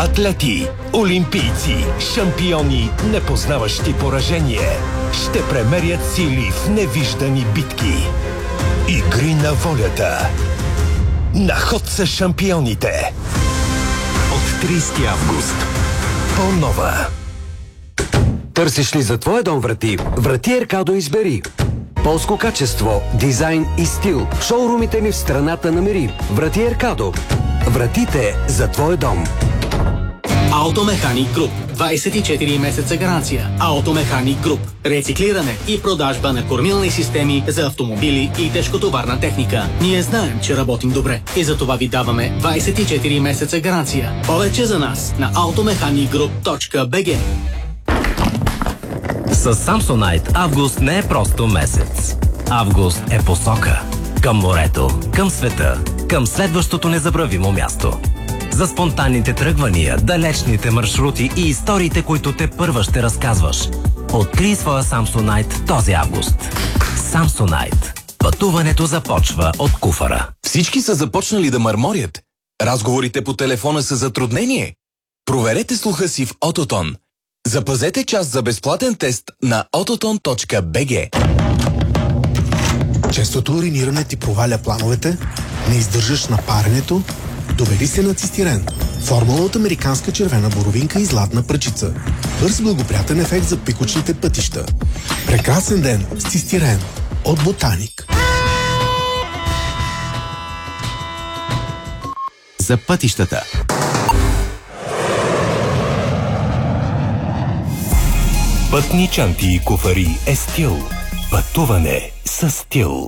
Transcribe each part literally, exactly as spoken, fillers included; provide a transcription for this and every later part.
Атлети, олимпийци, шампиони, непознаващи поражение, ще премерят сили в невиждани битки. Игри на волята. На ход са шампионите. От тридесети август. По-нова. Търсиш ли за твоя дом врати? Врати Еркадо избери. Полско качество, дизайн и стил. Шоурумите ни в страната намери. Врати Еркадо. Вратите за твоя дом. Автомеханик Груп. двадесет и четири месеца гаранция. Автомеханик Груп. Рециклиране и продажба на кормилни системи за автомобили и тежкотоварна техника. Ние знаем, че работим добре и за това ви даваме двадесет и четири месеца гаранция. Повече за нас на автомеханик груп точка би джи. С Samsonite август не е просто месец. Август е посока. Към морето, към света, към следващото незабравимо място. За спонтанните тръгвания, далечните маршрути и историите, които те първа ще разказваш. Открий своя Samsonite този август. Samsonite. Пътуването започва от куфара. Всички са започнали да мърморят. Разговорите по телефона са затруднение. Проверете слуха си в Autotone. Запазете час за безплатен тест на autotone точка би джи. Честото уриниране ти проваля плановете, не издържаш на паренето, довери се на цистирен. Формула от американска червена боровинка и златна пръчица. Бърз благоприятен ефект за пикочните пътища. Прекрасен ден с цистирен от Ботаник. За пътищата. Пътни чанти и куфари е стил. Пътуване с стил.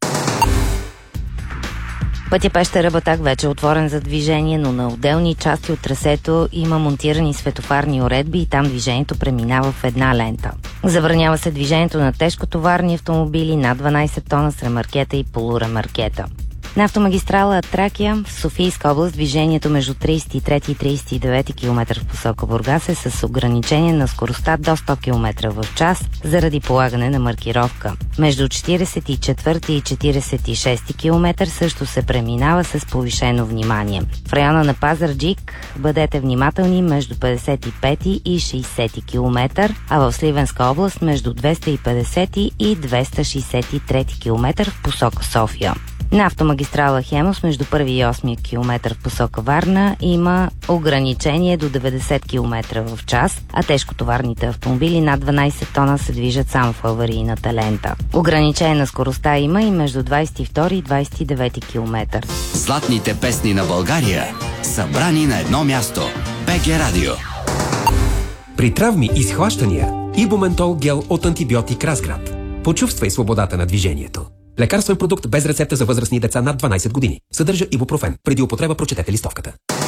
Пътя Пещера Батак вече е отворен за движение, но на отделни части от трасето има монтирани светофарни уредби и там движението преминава в една лента. Забранява се движението на тежкотоварни автомобили над дванадесет тона с ремаркета и полуремаркета. На автомагистрала Тракия в Софийска област движението между тридесет и трети и тридесет и девети километър в посока Бургас е с ограничение на скоростта до сто километра в час заради полагане на маркировка. Между четиридесет и четвърти и четиридесет и шести километър също се преминава с повишено внимание. В района на Пазарджик бъдете внимателни между петдесет и пети и шейсети километър, а в Сливенска област между двеста и петдесети и двеста шейсет и трети километър в посока София. На автомагистрала Хемус между първи и осми километър в посока Варна има ограничение до деветдесет километра в час, а тежкотоварните автомобили над дванадесет тона се движат само в аварийната лента. Ограничение на скоростта има и между двадесет и втори и двадесет и девети километър. Златните песни на България, събрани на едно място. би джи Радио. При травми и схващания Ибументол гел от антибиотик Разград. Почувствай свободата на движението. Лекарствен продукт без рецепта за възрастни деца над дванадесет години. Съдържа ибупрофен. Преди употреба прочетете листовката.